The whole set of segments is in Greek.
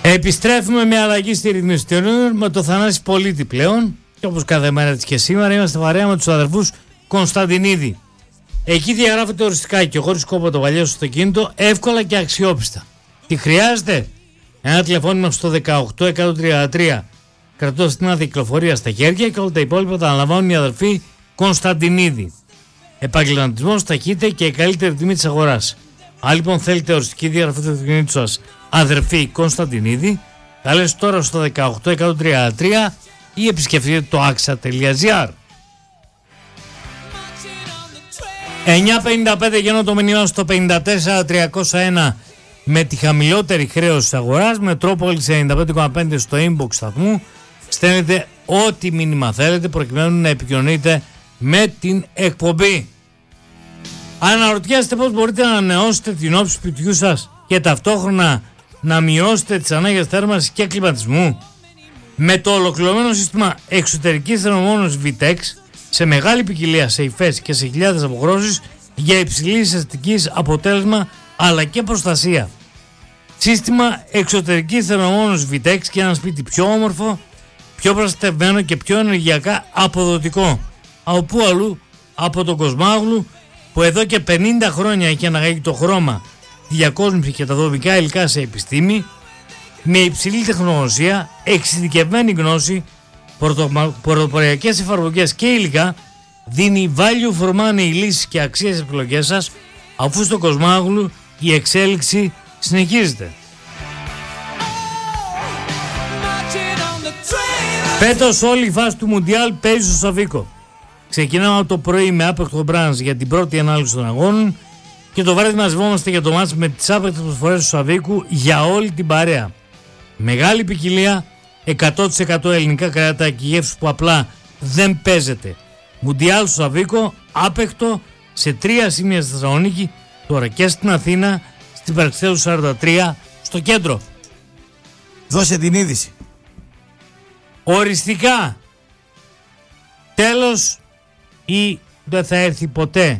Επιστρέφουμε με αλλαγή στη ρυθμίση με το Θανάση Πολίτη πλέον. Και όπως κάθε μέρα της και σήμερα είμαστε παρέα με τους αδερφούς Κωνσταντινίδη. Εκεί διαγράφεται οριστικά και χωρίς κόπο το παλιό στο αυτοκίνητο, εύκολα και αξιόπιστα. Τι χρειάζεται? Ένα τηλεφώνημα στο 18133, κρατώντας την άδεια κυκλοφορία στα χέρια, και όλα τα υπόλοιπα τα αναλαμβάνουν οι αδερφοί Κωνσταντινίδη. Επαγγελματισμός, ταχύτητα και η καλύτερη τιμή της αγοράς. Αν λοιπόν θέλετε οριστική διαγραφή του αυτοκινήτου σας, αδερφοί Κωνσταντινίδη, καλέστε τώρα στο 18133 ή επισκεφτείτε το axa.gr. 9.55 γίνω το μηνύμα στο 54301 με τη χαμηλότερη χρέωση της αγοράς, Μετρόπολης 95,5 στο inbox σταθμού. Στέλνετε ό,τι μήνυμα θέλετε προκειμένου να επικοινωνείτε με την εκπομπή. Αναρωτιέστε πώς μπορείτε να ανανεώσετε την όψη του σπιτιού σας και ταυτόχρονα να μειώσετε τις ανάγκες θέρμανσης και κλιματισμού. Με το ολοκληρωμένο σύστημα εξωτερικής θερμομόνωσης VTEX, σε μεγάλη ποικιλία σε υφές και σε χιλιάδες αποχρώσεις για υψηλής αισθητικής αποτέλεσμα αλλά και προστασία. Σύστημα εξωτερικής θερμομόνωσης VTEX και ένα σπίτι πιο όμορφο, πιο προστατευμένο και πιο ενεργειακά αποδοτικό. Από πού αλλού? Από τον Κοσμάγλου, που εδώ και 50 χρόνια έχει αναγάγει το χρώμα, τη διακόσμηση και τα δομικά υλικά σε επιστήμη, με υψηλή τεχνογνωσία, εξειδικευμένη γνώση, πρωτοποριακές εφαρμογές και υλικά. Δίνει value for money λύσεις και αξίες στις επιλογές σας, αφού στο Κοσμάγλου η εξέλιξη συνεχίζεται. Φέτος όλη η φάση του Μουντιάλ παίζει στο Σαββίκο. Ξεκινάμε από το πρωί με άπεκτο μπράνς για την πρώτη ανάλυση των αγώνων και το βράδυ μαζευόμαστε για το μάτς με τις άπεκτες προσφορές του Σαββίκου για όλη την παρέα. Μεγάλη ποικιλία, 100% ελληνικά κρέατα και γεύσεις που απλά δεν παίζεται. Μουντιάλ στο Σαββίκο, άπεκτο σε 3 σημεία στη Θεσσαλονίκη, τώρα και στην Αθήνα, στην Παραξέδου 43, στο κέντρο. Δώσε την είδηση. Οριστικά τέλος ή δεν θα έρθει ποτέ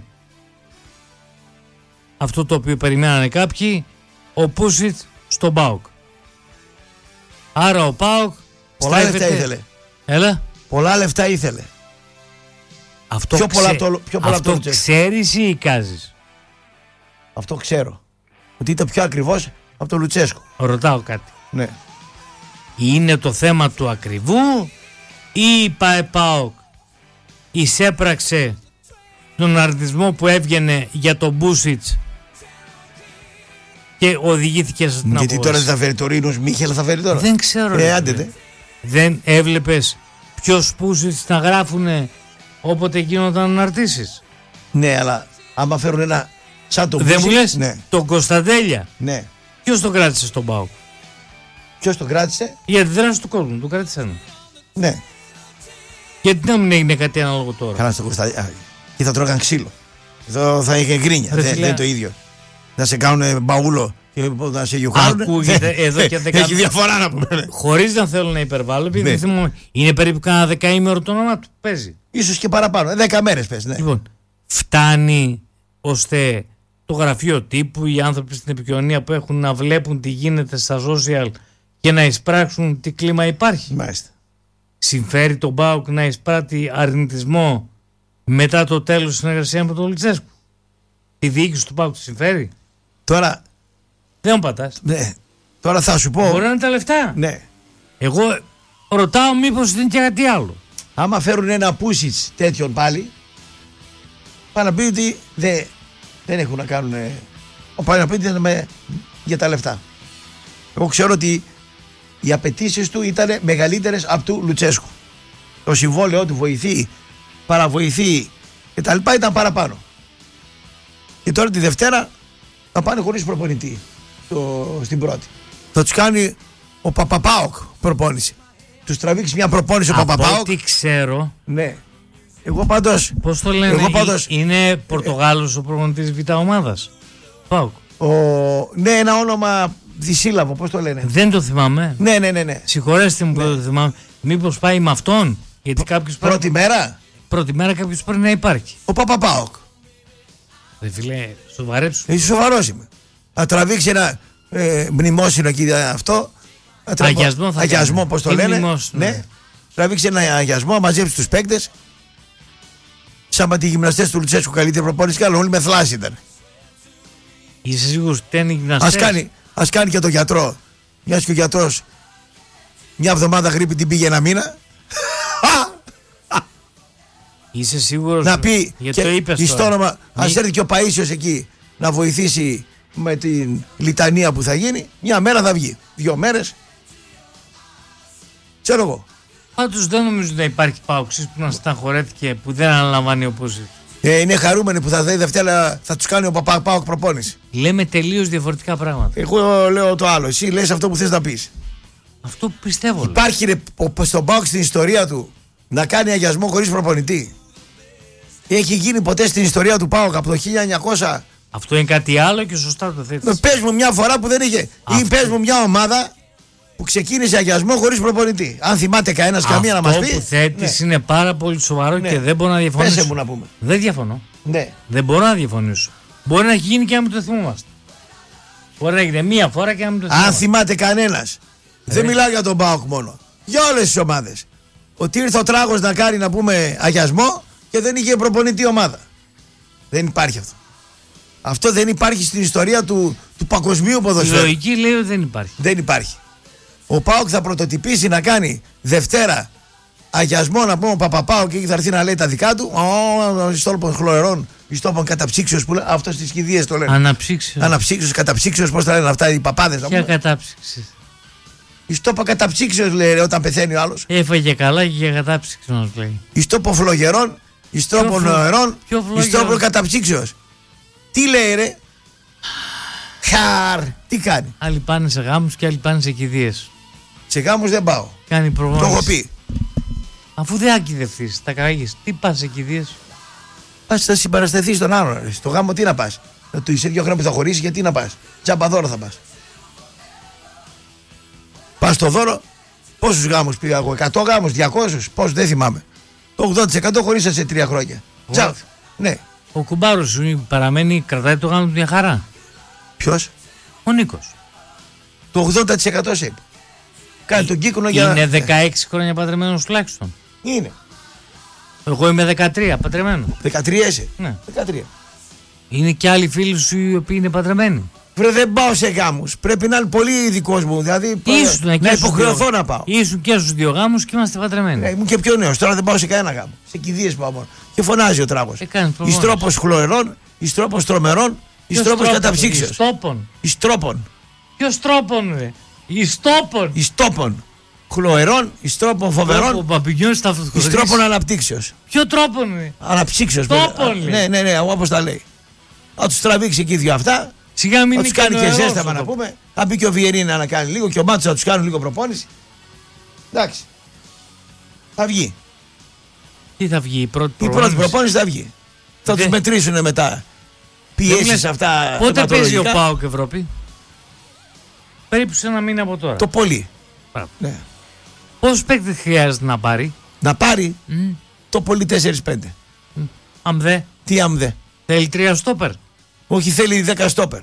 αυτό το οποίο περιμένανε κάποιοι, ο Πούσιτ στον ΠΑΟΚ. Άρα ο ΠΑΟΚ πολλά λεφτά ήθελε. Έλα. Πολλά λεφτά ήθελε. Αυτό, αυτό ξέρεις ή εικάζεις? Αυτό ξέρω. Ότι ήταν πιο ακριβώς από τον Λουτσέσκο. Ρωτάω κάτι. Ναι. Είναι το θέμα του ακριβού ή η ΠΑΟΚ εισέπραξε τον αρνητισμό που έβγαινε για τον Μπούσιτς και οδηγήθηκε στην απόφαση? Γιατί τώρα δεν θα φέρει το Ρήνος Μίχελ, θα φέρει τώρα? Δεν ξέρω. Δεν έβλεπες ποιος Μπούσιτς να γράφουνε όποτε γίνονταν αναρτήσεις? Ναι, αλλά άμα φέρουν ένα σαν τον Μπούσιτς. Δεν μου λες, ναι. Τον Κωνσταντέλια. Ναι. Ποιος τον κράτησε στον ΠΑΟΚ? Ποιος τον κράτησε? Για τη δράση του κόσμου, τον κράτησαν. Ναι. Γιατί να μην έγινε κάτι ανάλογο τώρα? Καλά στον Κωνσταντέλια. Και θα τρώγαν ξύλο. Εδώ θα είχε γκρίνια. Δεν είναι το ίδιο. Να σε κάνουν μπαούλο και να σε γιουχάρουν. Ακούγεται εδώ και 10. Έχει διαφορά να πούμε. Χωρίς να θέλω να υπερβάλλω, επειδή είναι περίπου κάνα 10ημερο το όνομα του. Παίζει. Ίσως και παραπάνω. 10 μέρες πες. Ναι. Λοιπόν, φτάνει ώστε το γραφείο τύπου, οι άνθρωποι στην επικοινωνία που έχουν να βλέπουν τι γίνεται στα social και να εισπράξουν τι κλίμα υπάρχει? Μάλιστα. Συμφέρει τον ΠΑΟΚ να εισπράττει αρνητισμό μετά το τέλος της συνεργασίας με τον Λουτσέσκου? Τη διοίκηση του ΠΑΟΚ τη συμφέρει? Τώρα. Δεν μου πατάς. Ναι. Τώρα θα σου πω. Μπορεί να είναι τα λεφτά. Ναι. Εγώ ρωτάω μήπως είναι και κάτι άλλο. Άμα φέρουν ένα Πούσιτς τέτοιον πάλι, πάνε να πει ότι δεν έχουν να κάνουν. Πάνε να πει ότι είναι για τα λεφτά. Εγώ ξέρω ότι οι απαιτήσεις του ήταν μεγαλύτερες από του Λουτσέσκου. Το συμβόλαιό του βοηθεί, παραβοηθεί κτλ. Ήταν παραπάνω. Και τώρα τη Δευτέρα θα πάνε χωρίς προπονητή στην πρώτη. Θα τους κάνει ο Παπαπάοκ προπόνηση. Τους τραβήξει μια προπόνηση ο Παπαπάοκ. Από ό,τι ξέρω. Ναι. Εγώ πάντως. Πώς το λένε, είναι Πορτογάλος ο προπονητής Β' ομάδας. ΠΑΟΚ. Ναι, ένα όνομα δυσύλλαβο, πώς το λένε? Δεν το θυμάμαι. Ναι. Συγχωρέστε μου που δεν το θυμάμαι. Μήπως πάει με αυτόν? Γιατί κάποιος πρώτη μέρα. Πρώτη μέρα κάποιος πρέπει να υπάρχει. Ο Παπαπάοκ. Δε φίλε, σοβαρέψου. Είσαι σοβαρός είμαι. Θα τραβήξει ένα μνημόσυνο εκεί αυτό Αγιασμό, πώς το λένε. Ναι. Τραβήξει ένα αγιασμό, μαζέψει τους παίκτες. Σαν με τη γυμναστές του Λουτσέσκου, καλύτερη προπόνηση και άλλο. Όλοι με θλάση ήταν. Είσαι σίγουρος ότι είναι γυμναστές? Ας κάνει και το γιατρό. Μιας και ο γιατρός μια εβδομάδα γρίπη την πήγε ένα μήνα. Είσαι σίγουρος? Να πει γιατί το είπες στο όνομα, ας έρθει και ο Παΐσιος εκεί να βοηθήσει με την λιτανία που θα γίνει. Μια μέρα θα βγει. 2 μέρες. Ξέρω εγώ. Πάντως δεν νομίζω να υπάρχει πάοξης που να στεναχωρέθηκε που δεν αναλαμβάνει όπως. Είναι χαρούμενοι που θα δει Δευτέρα, θα τους κάνει ο Πάοκ προπόνηση. Λέμε τελείως διαφορετικά πράγματα. Εγώ λέω το άλλο. Εσύ λες αυτό που θες να πεις. Αυτό που πιστεύω. Υπάρχει στον Πάοκ στην ιστορία του να κάνει αγιασμό χωρίς προπονητή? Έχει γίνει ποτέ στην ιστορία του ΠΑΟΚ από το 1900? Αυτό είναι κάτι άλλο και σωστά το θέτεις. Πες μου μια φορά που δεν είχε. Ή πες μου μια ομάδα που ξεκίνησε αγιασμό χωρίς προπονητή. Αν θυμάται κανένας καμία να μας πει. Αυτό που θέτεις είναι πάρα πολύ σοβαρό και δεν μπορώ να διαφωνήσω. Πέσε μου να πούμε. Δεν διαφωνώ. Ναι. Δεν μπορώ να διαφωνήσω. Μπορεί να έχει γίνει και να μην το θυμόμαστε. Μπορεί να έγινε μία φορά και να μην το θυμόμαστε. Αν θυμάται κανένας. Δεν μιλάω για τον ΠΑΟΚ μόνο. Για όλες τις ομάδες. Ότι ήρθε ο τράγος να κάνει, να πούμε, αγιασμό και δεν είχε προπονητή ομάδα. Δεν υπάρχει αυτό. Αυτό δεν υπάρχει στην ιστορία του παγκοσμίου ποδοσφαίρου. Η λογική λέει ότι δεν υπάρχει. Δεν υπάρχει. Ο ΠΑΟΚ θα πρωτοτυπήσει να κάνει Δευτέρα αγιασμό, να πούμε ο Παπαπάο και εκεί θα έρθει να λέει τα δικά του. Ιστόπων χλωερών, ιστόπων καταψύξεως που λένε. Αυτό στις κηδείες το λένε. Αναψύξεως, καταψύξεως, πώς τα λένε αυτά οι παπάδες. Ποια κατάψυξη? Ιστόπα καταψύξεως λέει όταν πεθαίνει ο άλλος. Έφαγε καλά και για κατάψυξη μας λέει. Ιστόπων φλογερών, ιστόπων νοερών, ιστόπων καταψύξεως. Τι λέει ρε? Τι κάνει? Άλλοι πάνε σε γάμους και άλλοι πάνε σε κηδείες. Σε γάμους δεν πάω. Κάνει προγνώριση. Το έχω πει. Αφού δεν ακηδευτείς, τα καράγεις, τι πας σε κηδείες? Πας θα συμπαρασταθείς στον άλλον. Στο γάμο τι να πας? Να του είσαι 2 χρόνια που θα χωρίσει, γιατί να πας? Τζάμπα δώρο θα πας. Πας στο δώρο. Πόσους γάμους πήγα εγώ? 100 γάμους, 200, πόσους δεν θυμάμαι. Το 80% χωρίσα σε 3 χρόνια. Τζάμπα. Ναι. Ο κουμπάρος σου παραμένει, κρατάει το γάμο του μια χαρά. Ποιος? Ο Νίκος. Το 80% σε είπε. Κάνει τον κύκνο για. Είναι 16 χρόνια παντρεμένος τουλάχιστον. Είναι. Εγώ είμαι 13 παντρεμένο. 13 είσαι? Ναι. 13. Είναι και άλλοι φίλοι σου οι οποίοι είναι παντρεμένοι. Βρε, δεν πάω σε γάμους. Πρέπει να είναι πολύ ειδικός μου. Δηλαδή να υποχρεωθώ να πάω. Ήσουν και στους 2 γάμους και είμαστε παντρεμένοι. Ήμουν και πιο νέος. Τώρα δεν πάω σε κανένα γάμο. Σε κηδείες πάω μόνο. Και φωνάζει ο τράγος. Ιστρόπος χλωερών, ιστρόπος τρομερών, ιστρόπος καταψύξεως. Ιστρόπων. Ποιος τρόπον, ρε? Ιστόπων. Χλωερών, ιστρόπων φοβερών, ιστρόπων αναπτύξεως. Ποιο τρόπον, ρε? Αναψύξεως. Ναι, όπως τα λέει. Θα τους τραβήξει εκεί 2 αυτά. Σιγά μην θα τους κάνει και ζέσταμα να πούμε. Θα μπει και ο Βιερίνα να κάνει λίγο και ο Μάτσος να τους κάνουν λίγο προπόνηση. Εντάξει. Θα βγει. Τι θα βγει, η πρώτη προπόνηση θα βγει. Θα τους μετρήσουν μετά. Πιέσεις αυτά. Πότε παίζει ο ΠΑΟΚ Ευρώπη? Περίπου σε 1 μήνα από τώρα. Το πολύ. Ναι. Πόσους παίκτες χρειάζεται να πάρει? Να πάρει το πολύ 4-5. Αμδέ. Τι αμδέ? Θέλει 3 στόπερ. Όχι, θέλει 10 στόπερ.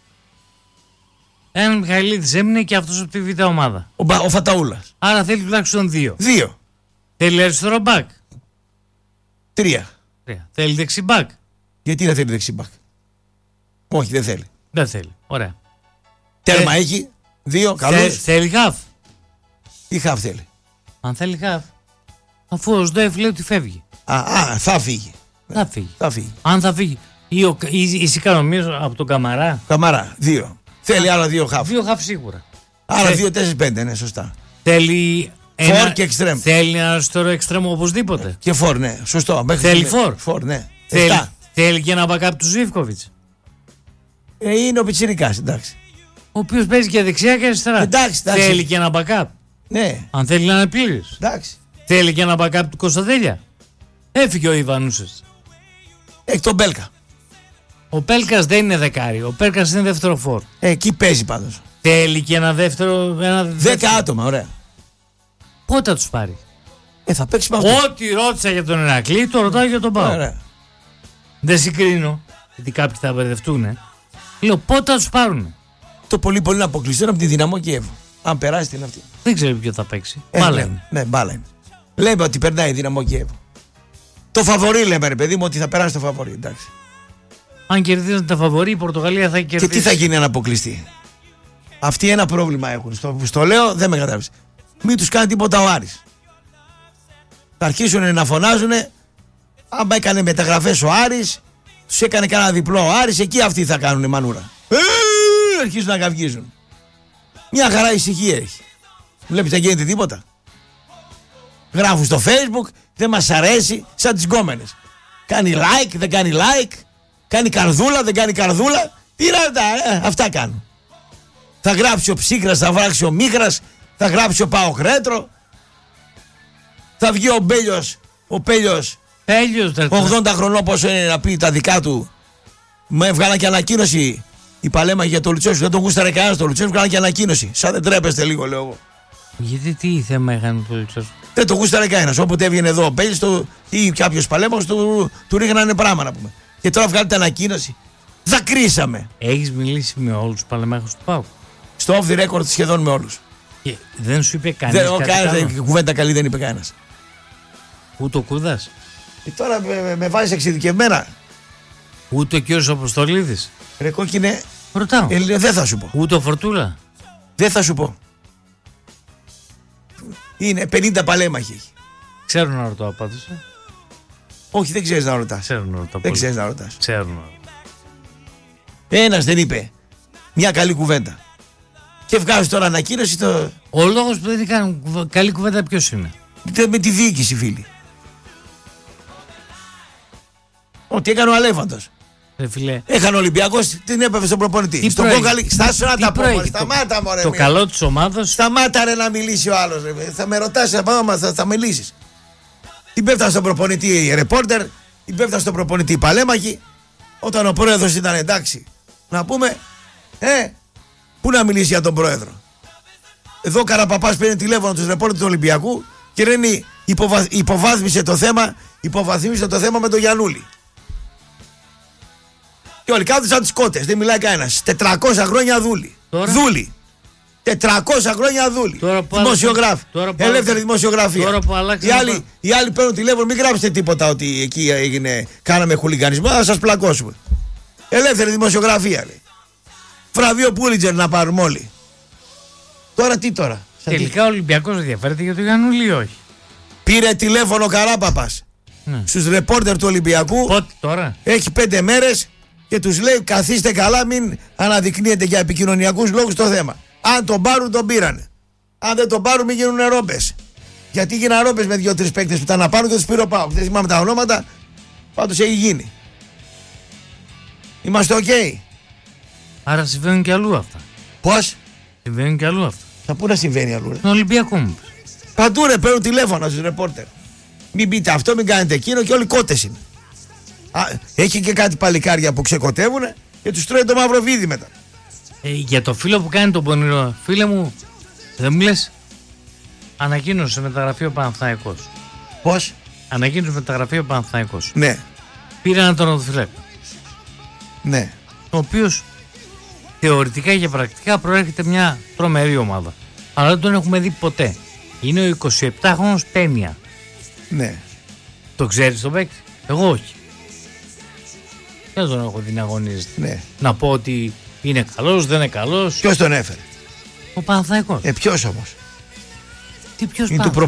Έναν Μιχαηλίδης έμεινε και αυτός από τη β' ομάδα. Ο Φαταούλας. Άρα θέλει τουλάχιστον 2. 2. Θέλει αριστερό μπακ. 3. Θέλει δεξιμπακ. Γιατί να θέλει δεξιμπακ? Όχι, δεν θέλει. Δεν θέλει. Ωραία. Τέρμα έχει. 2. Καλώς. Θέλει χαφ. Τι χαφ θέλει? Αν θέλει χαφ. Αφού ο ΣΔΟΕΦ λέει ότι φεύγει. Θα φύγει. Θα φύγει. Αν θα φύγει. Ή Σικανομίας από τον Καμαρά. Καμαρά. 2. Θέλει άλλα 2 χαφ. 2 χαφ σίγουρα. Άρα 2-4-5, ναι, σωστά. Θέλει. Φορ και εξτρέμ. Θέλει ένα αριστερό εξτρέμ οπωσδήποτε. Και φορ, ναι, σωστό. Θέλει φορ. Φορ, ναι. Θέλει και ένα backup του Ζίβκοβιτς. Είναι ο Πιτσιρικάς, εντάξει. Ο οποίος παίζει και δεξιά και αριστερά. Εντάξει. Θέλει και ένα backup. Ναι. Αν θέλει να είναι πλήρης. Εντάξει. Θέλει και ένα backup του Κωνσταντέλια. Έφυγε ο Ιβανούσες. Έχει τον Μπέλκα. Ο Πέλκας δεν είναι δεκάρι. Ο Πέλκας είναι δεύτερο φορ. Εκεί παίζει πάντως. Θέλει και ένα δεύτερο. 10 άτομα, ωραία. Πότε θα τους πάρει? Θα παίξει με αυτό. Ό,τι ρώτησα για τον Ηρακλή, το ρωτάω για τον Πάο. Δεν συγκρίνω, γιατί κάποιοι θα μπερδευτούν. Λέω πότε θα τους πάρουν? Το πολύ να αποκλειστούν από τη Δυναμό Κιέβου. Αν περάσει την αυτή. Δεν ξέρω ποιο θα παίξει. Μπάλα είναι. Ναι, μπάλα είναι. Λέμε ότι περνάει η Δυναμό Κιέβ. Το φαβορί λέμε, ρε παιδί μου, ότι θα περάσει το φαβορί. Εντάξει. Αν κερδίζουν τα φαβορί, η Πορτογαλία θα κερδίσει. Και τι θα γίνει αν αποκλειστεί. Αυτοί ένα πρόβλημα έχουν. Στο λέω, δεν με κατάλαβες. Μην τους κάνει τίποτα ο Άρης. Θα αρχίσουν να φωνάζουν. Άμα έκανε μεταγραφές ο Άρης, τους έκανε κανένα διπλό ο Άρης, εκεί αυτοί θα κάνουν μανούρα. Αρχίζουν να καυγίζουν. Μια χαρά ησυχία έχει. Βλέπεις να γίνεται τίποτα. Γράφουν στο Facebook, δεν μας αρέσει, σαν τις γκόμενες. Κάνει like, δεν κάνει like. Κάνει καρδούλα, δεν κάνει καρδούλα. Τι είναι αυτά, αυτά κάνουν. Θα γράψει ο Ψύχρας, θα βράξει ο Μίχρας, θα γράψει ο Πάοκ Ρέτρο. Θα βγει ο Πέλιος, 80 χρονών πόσο είναι να πει τα δικά του. Με έβγαλαν και ανακοίνωση η Παλέμα για το Λουτσέσκου. Δεν τον γούσταρε κανένας το Λουτσέσκου, βγάλαν και ανακοίνωση. Σαν δεν τρέπεστε λίγο, λέω εγώ. Γιατί τι θέμα είχαν το Λουτσέσκου? Δεν τον γούσταρε κανένας. Όποτε έβγαινε εδώ ο Πέλιος ή κάποιος Παλέμος του ρίχνανε πράγμα να πούμε. Και τώρα βγάλετε ανακοίνωση. Δακρύσαμε. Έχεις μιλήσει με όλους τους παλεμάχους του ΠΑΟΚ? Στο off the record σχεδόν με όλους. Και δεν σου είπε κανένας? Κουβέντα καλή δεν είπε κανένας. Ούτε ο Κούδας? Τώρα με βάζεις εξειδικευμένα. Ούτε ο κύριος Αποστολίδης? Ρε κόκκινε. Ρωτάω. Δεν θα σου πω. Ούτε ο Φορτούλα? Δεν θα σου πω. Είναι 50 παλέμαχοι έχει. Ξέρω να ρωτάω πάντως. Όχι, δεν ξέρεις να ρωτάς. Ξέρω να ρωτάω. Δεν ξέρεις να ρωτάς. Ξέρω να ρωτάω. Ένας δεν είπε μια καλή κουβέντα. Και βγάζει τώρα ανακοίνωση το. Ο λόγος που δεν έκανε καλή κουβέντα ποιος είναι? Με τη διοίκηση, φίλοι. Ό,τι έκανε ο Αλέφαντος. Φίλε. Έχανε ο Ολυμπιακός, την έπεφε στον προπονητή. Στον Κόκαλη, στάσου να τα πω. Σταμάτα, μωρέ. Το καλό της ομάδας. Σταμάτα, ρε, να μιλήσει ο άλλος. Θα με ρωτάς, θα μιλήσεις. Την πέφτανε στον προπονητή η ρεπόρτερ, την πέφτανε στον προπονητή η Παλέμαχη. Όταν ο πρόεδρος ήταν εντάξει, να πούμε, πού να μιλήσει για τον πρόεδρο? Εδώ ο Καραπαπάς παίρνει τηλέφωνο τους ρεπόρτερ του Ολυμπιακού και λένε υποβάθμισε το θέμα με τον Γιαννούλη. Και όλοι κάτω σαν τις κότες, δεν μιλάει κανένας. 400 χρόνια δούλη. Δούλη. 400 χρόνια δούλη. Δημοσιογράφοι. Ελεύθερη δημοσιογραφία. Οι άλλοι παίρνουν τηλέφωνο, μην γράψετε τίποτα ότι εκεί κάναμε χουλιγανισμό, θα σας πλακώσουμε. Ελεύθερη δημοσιογραφία, λέει. Βραβείο Πούλιτζερ να πάρουμε όλοι. Τώρα τι τώρα? Τελικά ο Ολυμπιακός ενδιαφέρεται για το Γιαννούλη ή όχι? Πήρε τηλέφωνο ο Καράπαπας στους ρεπόρτερ του Ολυμπιακού. Πότε τώρα? Έχει 5 μέρες και τους λέει καθίστε καλά, μην αναδεικνύετε για επικοινωνιακούς λόγους το θέμα. Αν τον πάρουν, τον πήρανε. Αν δεν τον πάρουν, μην γίνουν ρόμπες. Γιατί γίνανε ρόμπες με 2-3 παίκτες που ήταν να πάρουν και τους πήρε ο ΠΑΟΚ. Δεν θυμάμαι τα ονόματα, πάντως έχει γίνει. Είμαστε ok. Άρα συμβαίνουν και αλλού αυτά. Πώς? Συμβαίνουν και αλλού αυτά. Θα πού να συμβαίνει αλλού? Στον Ολυμπιακό μου. Παντού ρε, παίρνουν τηλέφωνα στους ρεπόρτερ. Μην πείτε αυτό, μην κάνετε εκείνο και όλοι κότες είναι. Έχει και κάτι παλικάρια που ξεκοτεύουν και τους τρώει το μαύρο βίδι μετά. Για το φίλο που κάνει τον πονηρό, φίλε μου, δεν μου λες, ανακοίνωσε μεταγραφή ο Παναθηναϊκός. Πώς? Ανακοίνωσε μεταγραφή ο Παναθηναϊκός. Ναι. Πήρε έναν τερματοφύλακα. Ναι. Ο οποίος θεωρητικά και πρακτικά προέρχεται μια τρομερή ομάδα. Αλλά δεν τον έχουμε δει ποτέ. Είναι ο 27χρονος Πένια. Ναι. Το ξέρεις τον παίκτη? Εγώ όχι. Δεν τον έχω δει να αγωνίζεται. Ναι. Να πω ότι είναι καλός, δεν είναι καλός. Ποιος τον έφερε? Ο Παναθηναϊκός. Ποιος όμως? Τι ποιος? Είναι του